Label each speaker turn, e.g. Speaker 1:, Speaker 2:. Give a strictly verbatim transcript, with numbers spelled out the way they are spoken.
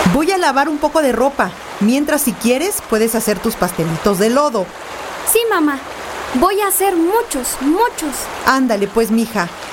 Speaker 1: Voy a lavar un poco de ropa. Mientras, si quieres, puedes hacer tus pastelitos de lodo.
Speaker 2: Sí, mamá. Voy a hacer muchos, muchos.
Speaker 1: Ándale, pues, mija.